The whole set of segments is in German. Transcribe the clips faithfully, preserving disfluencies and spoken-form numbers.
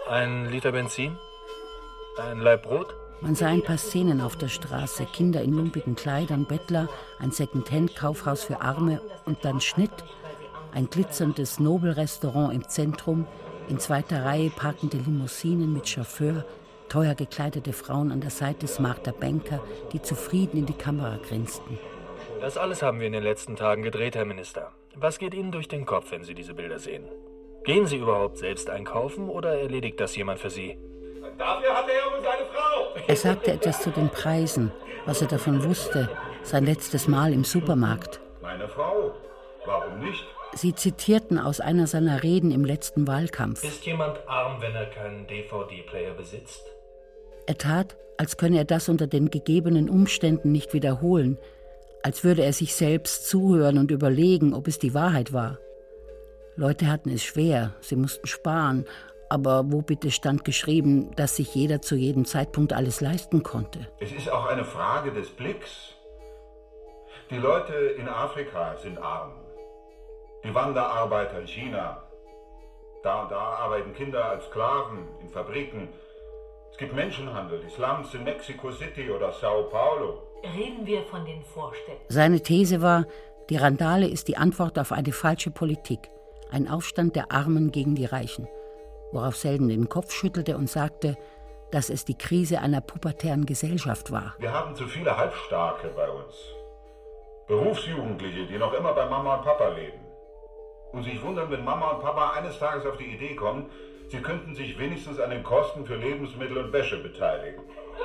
Ein Liter Benzin? Ein Laib Brot? Man sah ein paar Szenen auf der Straße. Kinder in lumpigen Kleidern, Bettler, ein Second-Hand-Kaufhaus für Arme und dann Schnitt. Ein glitzerndes Nobelrestaurant im Zentrum, in zweiter Reihe parkende Limousinen mit Chauffeur, teuer gekleidete Frauen an der Seite smarter Banker, die zufrieden in die Kamera grinsten. Das alles haben wir in den letzten Tagen gedreht, Herr Minister. Was geht Ihnen durch den Kopf, wenn Sie diese Bilder sehen? Gehen Sie überhaupt selbst einkaufen oder erledigt das jemand für Sie? Dafür hat er und seine Frau. Er sagte etwas zu den Preisen, was er davon wusste, sein letztes Mal im Supermarkt. Meine Frau? Warum nicht? Sie zitierten aus einer seiner Reden im letzten Wahlkampf. Ist jemand arm, wenn er keinen D V D-Player besitzt? Er tat, als könne er das unter den gegebenen Umständen nicht wiederholen, als würde er sich selbst zuhören und überlegen, ob es die Wahrheit war. Leute hatten es schwer, sie mussten sparen, aber wo bitte stand geschrieben, dass sich jeder zu jedem Zeitpunkt alles leisten konnte? Es ist auch eine Frage des Blicks. Die Leute in Afrika sind arm. Die Wanderarbeiter in China. Da und da arbeiten Kinder als Sklaven in Fabriken. Es gibt Menschenhandel, die Slums in Mexico City oder Sao Paulo. Reden wir von den Vorstädten. Seine These war, die Randale ist die Antwort auf eine falsche Politik. Ein Aufstand der Armen gegen die Reichen. Worauf Selden den Kopf schüttelte und sagte, dass es die Krise einer pubertären Gesellschaft war. Wir haben zu viele Halbstarke bei uns. Berufsjugendliche, die noch immer bei Mama und Papa leben. Und sich wundern, wenn Mama und Papa eines Tages auf die Idee kommen, sie könnten sich wenigstens an den Kosten für Lebensmittel und Wäsche beteiligen.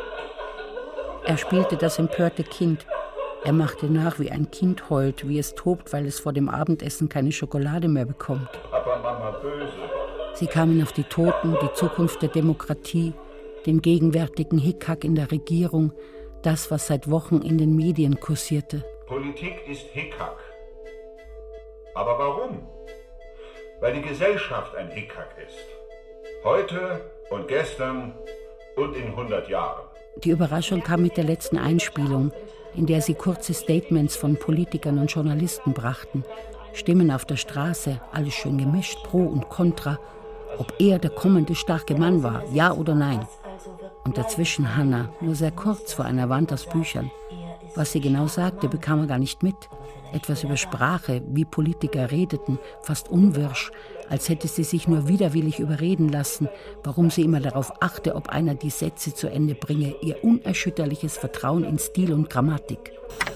Er spielte das empörte Kind. Er machte nach, wie ein Kind heult, wie es tobt, weil es vor dem Abendessen keine Schokolade mehr bekommt. Papa und Mama böse. Sie kamen auf die Toten, die Zukunft der Demokratie, den gegenwärtigen Hickhack in der Regierung, das, was seit Wochen in den Medien kursierte. Politik ist Hickhack. Aber warum? Weil die Gesellschaft ein Hickhack ist. Heute und gestern und in hundert Jahren. Die Überraschung kam mit der letzten Einspielung, in der sie kurze Statements von Politikern und Journalisten brachten. Stimmen auf der Straße, alles schön gemischt, pro und contra. Ob er der kommende starke Mann war, ja oder nein. Und dazwischen Hannah, nur sehr kurz vor einer Wand aus Büchern. Was sie genau sagte, bekam er gar nicht mit. Etwas über Sprache, wie Politiker redeten, fast unwirsch, als hätte sie sich nur widerwillig überreden lassen, warum sie immer darauf achte, ob einer die Sätze zu Ende bringe, ihr unerschütterliches Vertrauen in Stil und Grammatik.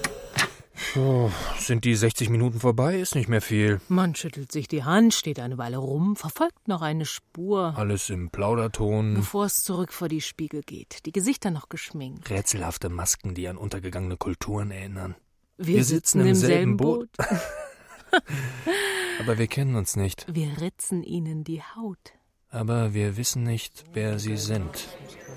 Oh, sind die sechzig Minuten vorbei? Ist nicht mehr viel. Man schüttelt sich die Hand, steht eine Weile rum, verfolgt noch eine Spur. Alles im Plauderton. Bevor es zurück vor die Spiegel geht. Die Gesichter noch geschminkt. Rätselhafte Masken, die an untergegangene Kulturen erinnern. Wir, wir sitzen, sitzen im selben Boot. Boot. Aber wir kennen uns nicht. Wir ritzen ihnen die Haut. Aber wir wissen nicht, wer sie sind.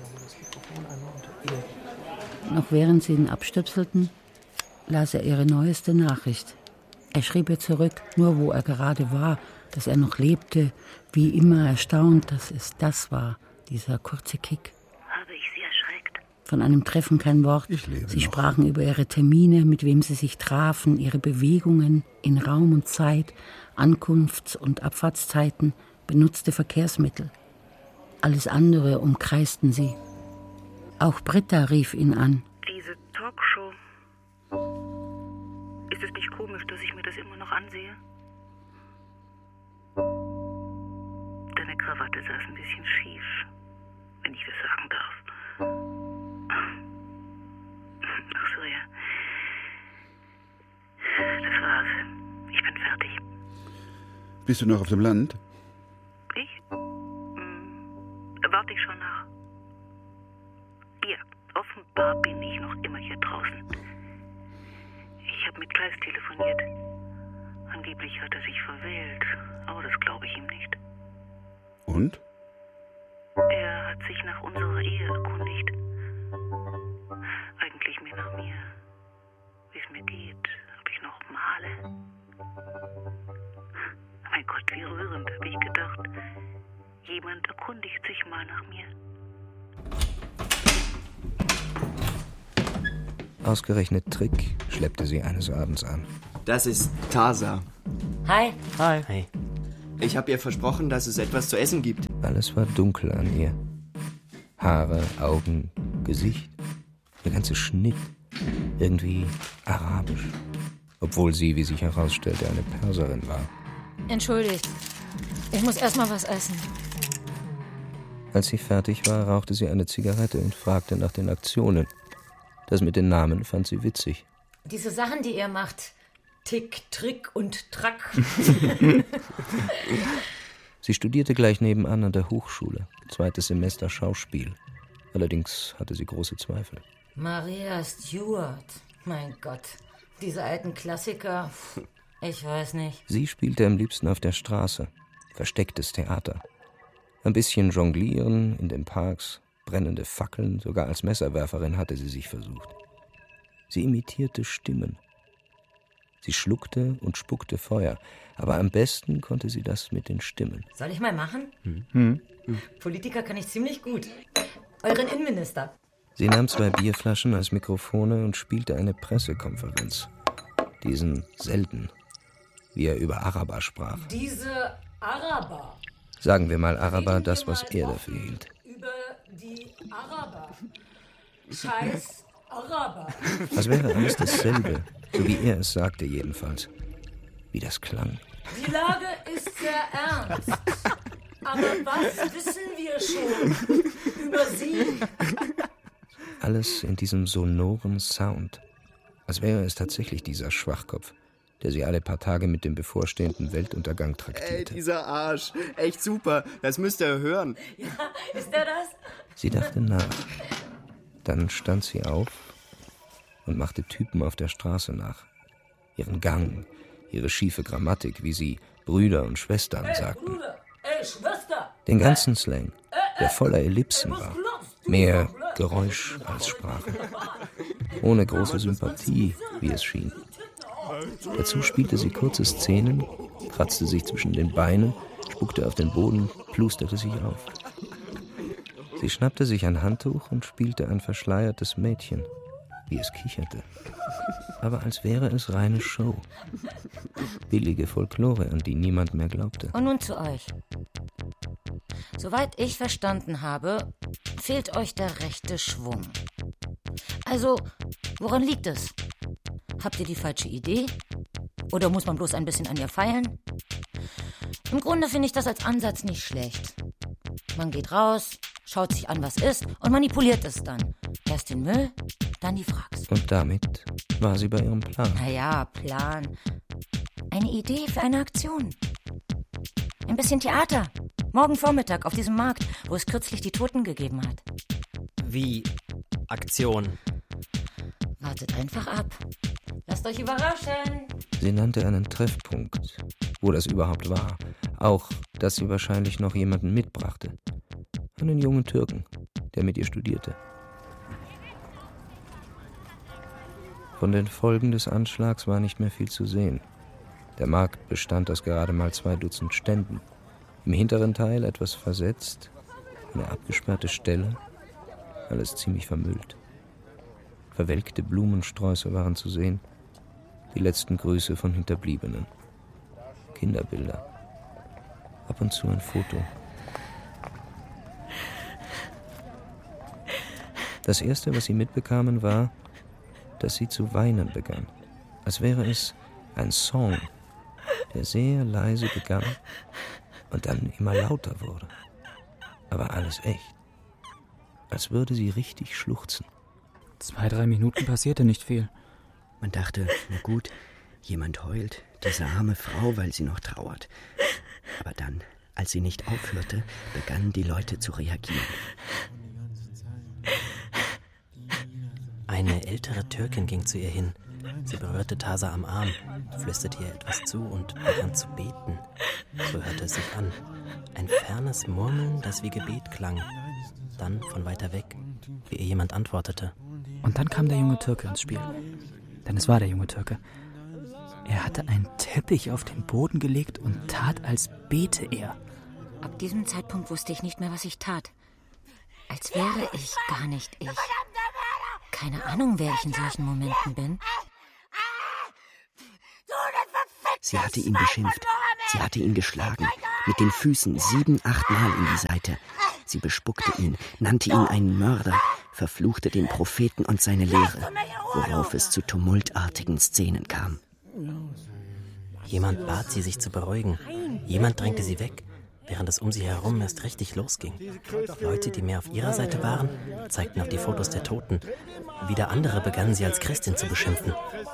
Noch während sie ihn abstöpselten, las er ihre neueste Nachricht. Er schrieb ihr zurück, nur wo er gerade war, dass er noch lebte, wie immer erstaunt, dass es das war, dieser kurze Kick. Habe ich Sie erschreckt? Von einem Treffen kein Wort. Ich lebe Sie noch. sprachen über ihre Termine, mit wem sie sich trafen, ihre Bewegungen in Raum und Zeit, Ankunfts- und Abfahrtszeiten, benutzte Verkehrsmittel. Alles andere umkreisten sie. Auch Britta rief ihn an. Diese Talkshow. Ist es nicht komisch, dass ich mir das immer noch ansehe? Deine Krawatte saß ein bisschen schief, wenn ich das sagen darf. Ach so, ja. Das war's. Ich bin fertig. Bist du noch auf dem Land? Ich? Hm, warte ich schon nach. Ja, offenbar bin ich noch immer hier draußen. Ich habe mit Kleist telefoniert. Angeblich hat er sich verwählt, aber das glaube ich ihm nicht. Und? Er hat sich nach unserer Ehe erkundigt. Eigentlich mehr nach mir. Wie es mir geht, ob ich noch male. Mein Gott, wie rührend, habe ich gedacht. Jemand erkundigt sich mal nach mir. Ausgerechnet Trick schleppte sie eines Abends an. Das ist Tasa. Hi. Hi. Hi. Ich habe ihr versprochen, dass es etwas zu essen gibt. Alles war dunkel an ihr. Haare, Augen, Gesicht, der ganze Schnitt. Irgendwie arabisch. Obwohl sie, wie sich herausstellte, eine Perserin war. Entschuldigt, ich muss erst mal was essen. Als sie fertig war, rauchte sie eine Zigarette und fragte nach den Aktionen. Das mit den Namen fand sie witzig. Diese Sachen, die ihr macht, Tick, Trick und Track. Sie studierte gleich nebenan an der Hochschule, zweites Semester Schauspiel. Allerdings hatte sie große Zweifel. Maria Stuart, mein Gott, diese alten Klassiker, ich weiß nicht. Sie spielte am liebsten auf der Straße, verstecktes Theater. Ein bisschen jonglieren in den Parks, brennende Fackeln, sogar als Messerwerferin hatte sie sich versucht. Sie imitierte Stimmen. Sie schluckte und spuckte Feuer, aber am besten konnte sie das mit den Stimmen. Soll ich mal machen? Hm. Hm. Politiker kann ich ziemlich gut. Euren Innenminister. Sie nahm zwei Bierflaschen als Mikrofone und spielte eine Pressekonferenz. Diesen Selden, wie er über Araber sprach. Diese Araber. Sagen wir mal Araber, das, was er dafür hielt. Über die Araber. Scheiß Araber. Als wäre alles dasselbe, so wie er es sagte jedenfalls. Wie das klang. Die Lage ist sehr ernst. Aber was wissen wir schon über sie? Alles in diesem sonoren Sound. Als wäre es tatsächlich dieser Schwachkopf, der sie alle paar Tage mit dem bevorstehenden Weltuntergang traktierte. Ey, dieser Arsch. Echt super. Das müsst ihr hören. Ja, ist der das? Sie dachte nach. Dann stand sie auf und machte Typen auf der Straße nach. Ihren Gang, ihre schiefe Grammatik, wie sie Brüder und Schwestern ey, sagten. Bruder, ey, Schwester. Den ganzen Slang, der voller Ellipsen war. Mehr Geräusch als Sprache. Ohne große Sympathie, wie es schien. Dazu spielte sie kurze Szenen, kratzte sich zwischen den Beinen, spuckte auf den Boden, plusterte sich auf. Sie schnappte sich ein Handtuch und spielte ein verschleiertes Mädchen, wie es kicherte. Aber als wäre es reine Show. Billige Folklore, an die niemand mehr glaubte. Und nun zu euch. Soweit ich verstanden habe, fehlt euch der rechte Schwung. Also, woran liegt es? Habt ihr die falsche Idee? Oder muss man bloß ein bisschen an ihr feilen? Im Grunde finde ich das als Ansatz nicht schlecht. Man geht raus, schaut sich an, was ist und manipuliert es dann. Erst den Müll, dann die Fracks. Und damit war sie bei ihrem Plan. Naja, Plan. Eine Idee für eine Aktion. Ein bisschen Theater. Morgen Vormittag auf diesem Markt, wo es kürzlich die Toten gegeben hat. Wie Aktion? Wartet einfach ab. Lasst euch überraschen. Sie nannte einen Treffpunkt, wo das überhaupt war. Auch, dass sie wahrscheinlich noch jemanden mitbrachte. Einen jungen Türken, der mit ihr studierte. Von den Folgen des Anschlags war nicht mehr viel zu sehen. Der Markt bestand aus gerade mal zwei Dutzend Ständen. Im hinteren Teil etwas versetzt, eine abgesperrte Stelle, alles ziemlich vermüllt. Verwelkte Blumensträuße waren zu sehen, die letzten Grüße von Hinterbliebenen. Kinderbilder, ab und zu ein Foto. Das Erste, was sie mitbekamen, war, dass sie zu weinen begann, als wäre es ein Song, der sehr leise begann und dann immer lauter wurde. Aber alles echt, als würde sie richtig schluchzen. Zwei, drei Minuten passierte nicht viel. Man dachte, na gut, jemand heult, diese arme Frau, weil sie noch trauert. Aber dann, als sie nicht aufhörte, begannen die Leute zu reagieren. Eine ältere Türkin ging zu ihr hin. Sie berührte Tasa am Arm, flüsterte ihr etwas zu und begann zu beten. So hörte es sich an. Ein fernes Murmeln, das wie Gebet klang. Dann von weiter weg, wie ihr jemand antwortete. Und dann kam der junge Türke ins Spiel. Denn es war der junge Türke. Er hatte einen Teppich auf den Boden gelegt und tat, als bete er. Ab diesem Zeitpunkt wusste ich nicht mehr, was ich tat. Als wäre ich gar nicht ich. Keine Ahnung, wer ich in solchen Momenten bin. Sie hatte ihn beschimpft. Sie hatte ihn geschlagen. mit den Füßen sieben, achtmal in die Seite. Sie bespuckte ihn, nannte ihn einen Mörder, verfluchte den Propheten und seine Lehre, worauf es zu tumultartigen Szenen kam. Jemand bat sie, sich zu beruhigen. Jemand drängte sie weg, während es um sie herum erst richtig losging. Leute, die mehr auf ihrer Seite waren, zeigten auf die Fotos der Toten. Wieder andere begannen sie als Christin zu beschimpfen.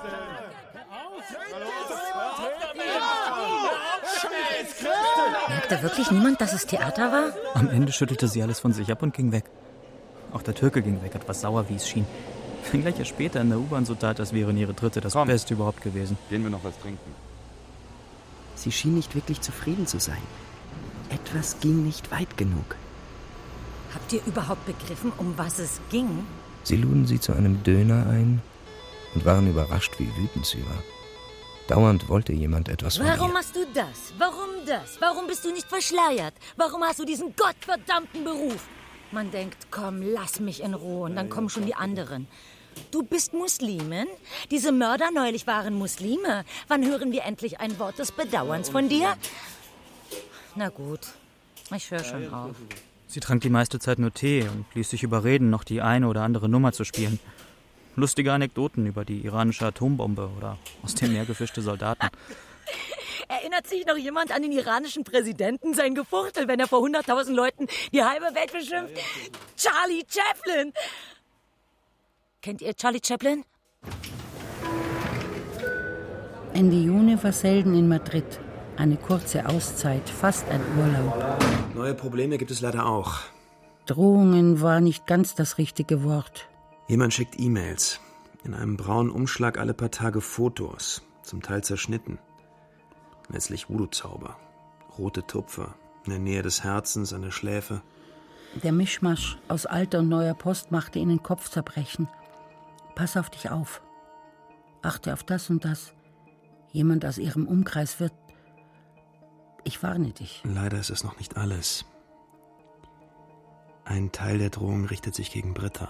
Merkte wirklich niemand, dass es Theater war? Am Ende schüttelte sie alles von sich ab und ging weg. Auch der Türke ging weg, etwas sauer, wie es schien. Wenngleich er später in der U-Bahn so tat, als wären ihre Dritte das Komm. Beste überhaupt gewesen. Gehen wir noch was trinken. Sie schien nicht wirklich zufrieden zu sein. Etwas ging nicht weit genug. Habt ihr überhaupt begriffen, um was es ging? Sie luden sie zu einem Döner ein und waren überrascht, wie wütend sie war. Dauernd wollte jemand etwas von ihr. Warum machst du das? Warum das? Warum bist du nicht verschleiert? Warum hast du diesen gottverdammten Beruf? Man denkt, komm, lass mich in Ruhe und dann kommen schon die anderen. Du bist Muslimin? Diese Mörder neulich waren Muslime. Wann hören wir endlich ein Wort des Bedauerns von dir? Na gut, ich höre schon auf. Sie trank die meiste Zeit nur Tee und ließ sich überreden, noch die eine oder andere Nummer zu spielen. Lustige Anekdoten über die iranische Atombombe oder aus dem Meer gefischte Soldaten. Erinnert sich noch jemand an den iranischen Präsidenten, sein Gefuchtel, wenn er vor hunderttausend Leuten die halbe Welt beschimpft? Charlie Chaplin! Kennt ihr Charlie Chaplin? Ende Juni war Selden in Madrid. Eine kurze Auszeit, fast ein Urlaub. Neue Probleme gibt es leider auch. Drohungen war nicht ganz das richtige Wort. Jemand schickt E-Mails. In einem braunen Umschlag alle paar Tage Fotos, zum Teil zerschnitten. Letztlich Voodoo-Zauber. Rote Tupfer, in der Nähe des Herzens, an der Schläfe. Der Mischmasch aus alter und neuer Post machte ihnen Kopfzerbrechen. Pass auf dich auf. Achte auf das und das. Jemand aus ihrem Umkreis wird... Ich warne dich. Leider ist es noch nicht alles. Ein Teil der Drohung richtet sich gegen Britta.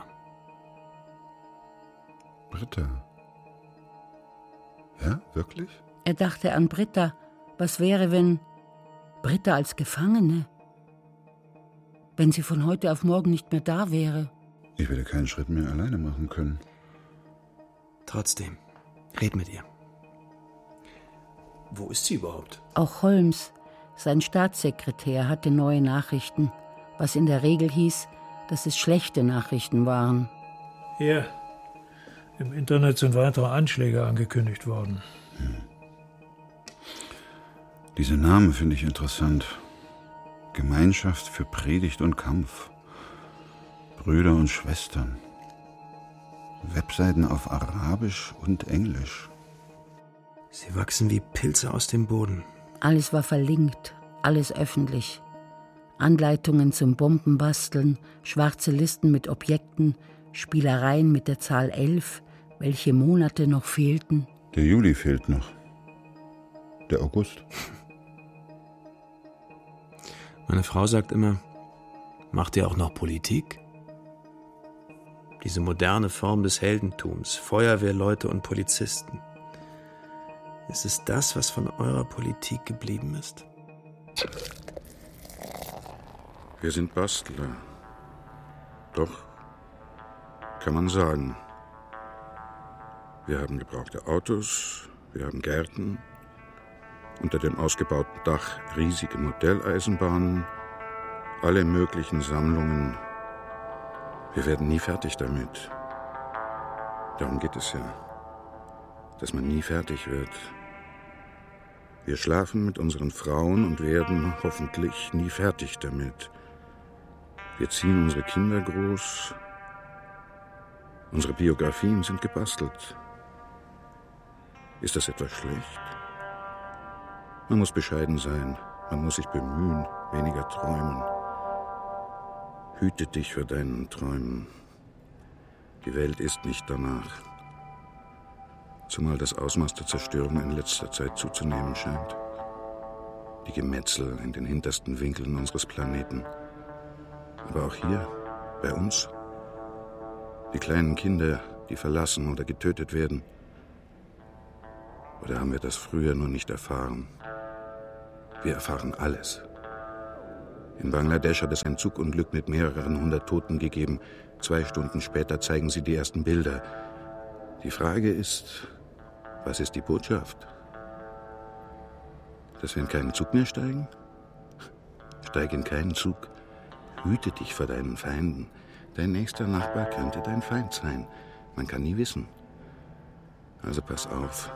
Britta? Ja, wirklich? Er dachte an Britta. Was wäre, wenn... Britta als Gefangene? Wenn sie von heute auf morgen nicht mehr da wäre? Ich werde keinen Schritt mehr alleine machen können. Trotzdem, red mit ihr. Wo ist sie überhaupt? Auch Holmes, sein Staatssekretär, hatte neue Nachrichten, was in der Regel hieß, dass es schlechte Nachrichten waren. Ja, im Internet sind weitere Anschläge angekündigt worden. Hm. Diese Namen finde ich interessant. Gemeinschaft für Predigt und Kampf. Brüder und Schwestern. Webseiten auf Arabisch und Englisch. Sie wachsen wie Pilze aus dem Boden. Alles war verlinkt, alles öffentlich. Anleitungen zum Bombenbasteln, schwarze Listen mit Objekten, Spielereien mit der Zahl elf, welche Monate noch fehlten. Der Juli fehlt noch. Der August. Meine Frau sagt immer, macht ihr auch noch Politik? Diese moderne Form des Heldentums, Feuerwehrleute und Polizisten. Ist es das, was von eurer Politik geblieben ist? Wir sind Bastler. Doch, kann man sagen. Wir haben gebrauchte Autos, wir haben Gärten, unter dem ausgebauten Dach riesige Modelleisenbahnen, alle möglichen Sammlungen. Wir werden nie fertig damit. Darum geht es ja, dass man nie fertig wird. Wir schlafen mit unseren Frauen und werden hoffentlich nie fertig damit. Wir ziehen unsere Kinder groß. Unsere Biografien sind gebastelt. Ist das etwas schlecht? Man muss bescheiden sein, man muss sich bemühen, weniger träumen. Hüte dich vor deinen Träumen. Die Welt ist nicht danach. Zumal das Ausmaß der Zerstörung in letzter Zeit zuzunehmen scheint. Die Gemetzel in den hintersten Winkeln unseres Planeten. Aber auch hier, bei uns. Die kleinen Kinder, die verlassen oder getötet werden. Oder haben wir das früher nur nicht erfahren? Wir erfahren alles. In Bangladesch hat es ein Zugunglück mit mehreren hundert Toten gegeben. Zwei Stunden später zeigen sie die ersten Bilder. Die Frage ist, was ist die Botschaft? Dass wir in keinen Zug mehr steigen? Steig in keinen Zug. Hüte dich vor deinen Feinden. Dein nächster Nachbar könnte dein Feind sein. Man kann nie wissen. Also pass auf.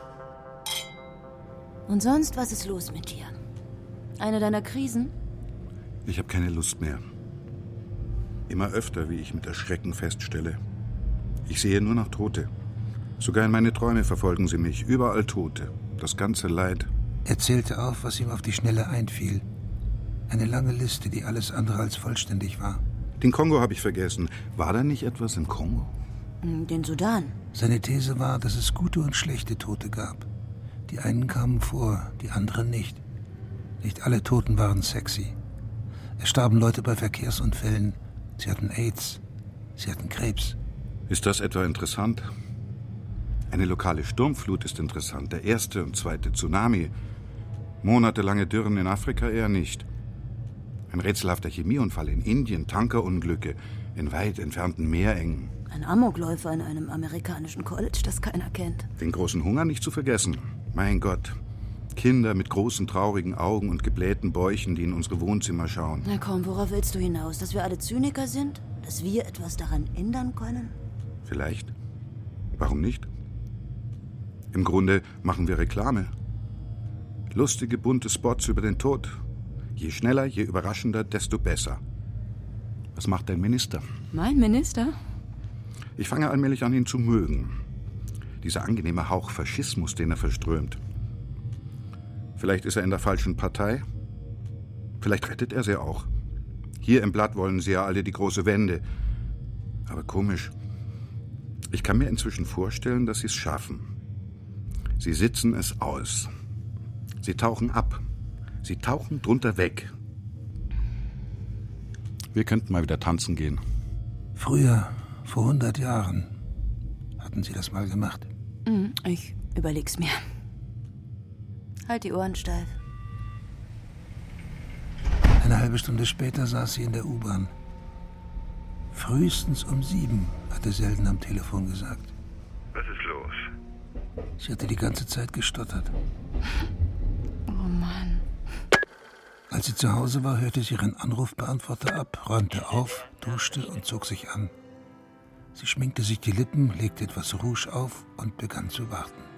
Und sonst, was ist los mit dir? Eine deiner Krisen? Ich habe keine Lust mehr. Immer öfter, wie ich mit Erschrecken feststelle. Ich sehe nur noch Tote. Sogar in meine Träume verfolgen sie mich. Überall Tote. Das ganze Leid. Er zählte auf, was ihm auf die Schnelle einfiel. Eine lange Liste, die alles andere als vollständig war. Den Kongo habe ich vergessen. War da nicht etwas im Kongo? Den Sudan. Seine These war, dass es gute und schlechte Tote gab. Die einen kamen vor, die anderen nicht. Nicht alle Toten waren sexy. Es starben Leute bei Verkehrsunfällen. Sie hatten AIDS. Sie hatten Krebs. Ist das etwa interessant? Eine lokale Sturmflut ist interessant. Der erste und zweite Tsunami. Monatelange Dürren in Afrika eher nicht. Ein rätselhafter Chemieunfall in Indien, Tankerunglücke in weit entfernten Meerengen. Ein Amokläufer in einem amerikanischen College, das keiner kennt. Den großen Hunger nicht zu vergessen. Mein Gott. Kinder mit großen, traurigen Augen und geblähten Bäuchen, die in unsere Wohnzimmer schauen. Na komm, worauf willst du hinaus? Dass wir alle Zyniker sind? Dass wir etwas daran ändern können? Vielleicht. Warum nicht? Im Grunde machen wir Reklame. Lustige, bunte Spots über den Tod. Je schneller, je überraschender, desto besser. Was macht dein Minister? Mein Minister? Ich fange allmählich an, ihn zu mögen. Dieser angenehme Hauch Faschismus, den er verströmt. Vielleicht ist er in der falschen Partei. Vielleicht rettet er sie auch. Hier im Blatt wollen sie ja alle die große Wende. Aber komisch. Ich kann mir inzwischen vorstellen, dass sie es schaffen. Sie sitzen es aus. Sie tauchen ab. Sie tauchen drunter weg. Wir könnten mal wieder tanzen gehen. Früher, vor hundert Jahren, hatten Sie das mal gemacht? Ich überleg's mir. Halt die Ohren steif. Eine halbe Stunde später saß sie in der U-Bahn. Frühestens um sieben, hatte Selden am Telefon gesagt. Was ist los? Sie hatte die ganze Zeit gestottert. Oh Mann. Als sie zu Hause war, hörte sie ihren Anrufbeantworter ab, räumte auf, duschte und zog sich an. Sie schminkte sich die Lippen, legte etwas Rouge auf und begann zu warten.